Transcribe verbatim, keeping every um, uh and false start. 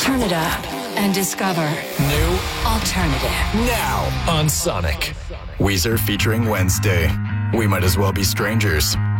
Turn it up and discover New alternative. now on Sonic. Weezer featuring Wednesday. We might as well be strangers.